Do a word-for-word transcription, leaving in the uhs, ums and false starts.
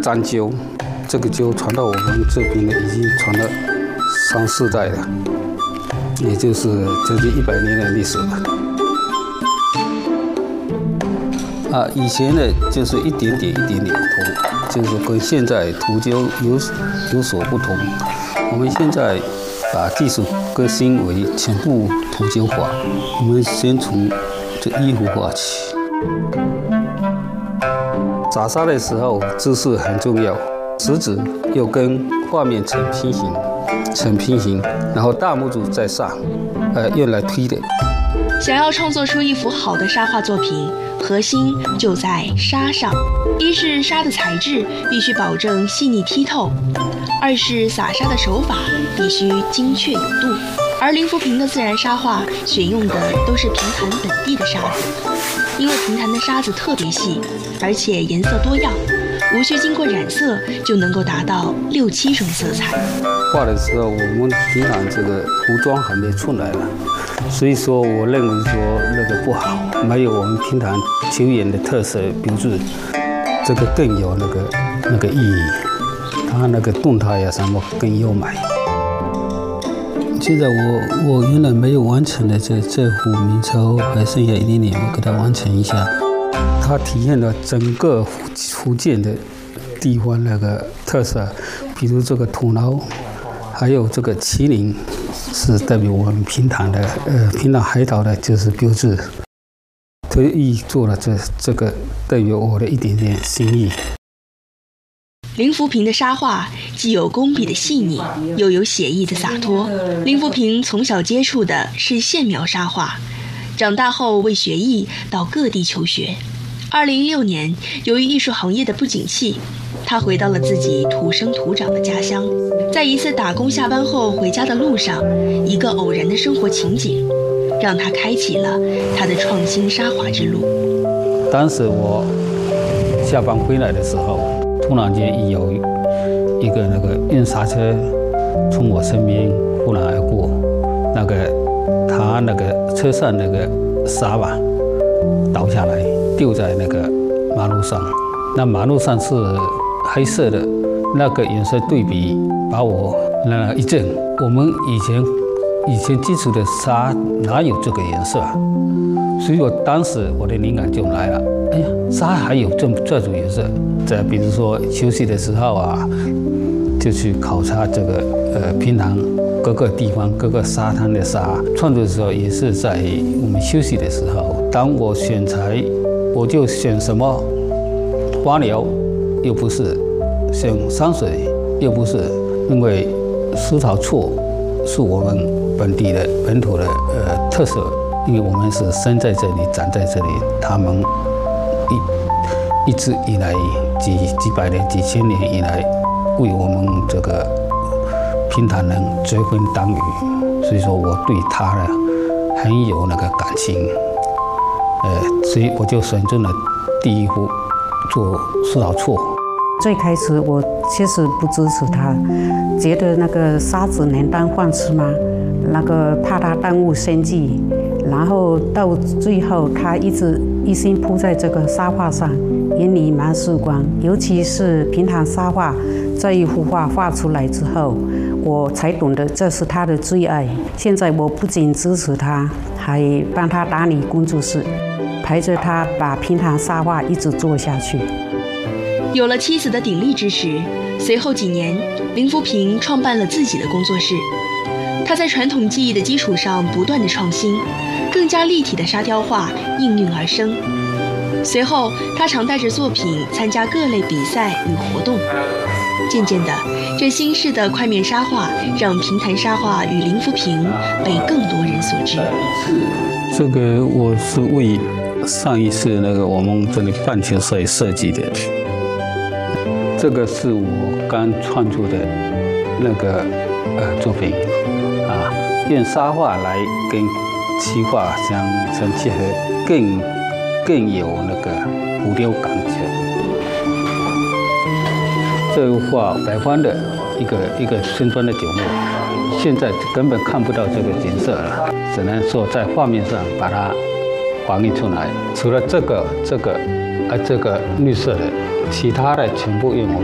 毡灸，这个灸传到我们这边呢，已经传了三四代了，也就是将近一百年的历史了。啊，以前呢就是一点点一点点涂，就是跟现在涂灸有有所不同。我们现在把技术革新为全部涂灸法，我们先从这衣服画起。扎沙的时候姿势很重要，食指要跟画面成平行，成平行，然后大拇指在上，呃，用来推的。 想要创作出一幅好的沙画作品，核心就在沙上。一是沙的材质必须保证细腻剔透，二是撒沙的手法必须精确有度。而林福平的自然沙画选用的都是平潭本地的沙子，因为平潭的沙子特别细，而且颜色多样，无需经过染色就能够达到六七种色彩。 画的时候，我们平常这个服装还没出来了，所以说我认为说那个不好，没有我们平潭球员的特色标志，这个更有那个那个意义，它那个动态呀什么更优美。现在我我原来没有完成的这这幅明朝还剩下一点点，我给它完成一下。它体现了整个福建的地方那个特色，比如这个土牢，还有这个麒麟，是代表我们平潭的呃平潭海岛的就是标志。特意做了这这个代表我的一点点心意。 林福平的沙画既有工笔的细腻，又有写意的洒脱。林福平从小接触的是线描沙画，长大后为学艺到各地求学。二零一六年，由于艺术行业的不景气，他回到了自己土生土长的家乡。在一次打工下班后回家的路上，一个偶然的生活情景，让他开启了他的创新沙画之路。 当时我下班回来的时候，突然间有一个那个运沙车从我身边忽然而过，那个他那个车上那个沙吧倒下来，丢在那个马路上。那马路上是黑色的，那个颜色对比把我那一震。我们以前以前接触的沙哪有这个颜色啊？所以我当时我的灵感就来了。哎呀，沙还有这这种颜色。再比如说休息的时候啊，就去考察这个呃平潭各个地方各个沙滩的沙。创作的时候也是在我们休息的时候。当我选材，我就选什么花鸟，又不是选山水，又不是，因为石头厝是我们本地的本土的呃特色，因为我们是生在这里长在这里，他们一一直以来几几百年几千年以来为我们这个平潭人追风挡雨，所以说我对他呢很有那个感情，呃，所以我就选中了第一幅做石头厝。 最开始我确实不支持他，觉得那个沙子能当饭吃吗？那个怕他耽误生计，然后到最后他一直一心扑在这个沙画上，眼里满是光。尤其是平潭沙画这一幅画画出来之后，我才懂得这是他的最爱。现在我不仅支持他，还帮他打理工作室，陪着他把平潭沙画一直做下去。 有了妻子的鼎力支持，随后几年，林福平创办了自己的工作室。他在传统技艺的基础上不断的创新，更加立体的沙雕画应运而生。随后，他常带着作品参加各类比赛与活动。渐渐的，这新式的块面沙画让平潭沙画与林福平被更多人所知。 这个我是为上一次那个我们这里棒球赛设计的。这个是我刚创作的那个呃作品啊，用沙画来跟漆画相相结合，更更有那个浮雕感觉。这幅画北方的一个一个村庄的角落，现在根本看不到这个景色了，只能说在画面上把它还原出来。除了这个这个啊这个绿色的。其他的全部用我们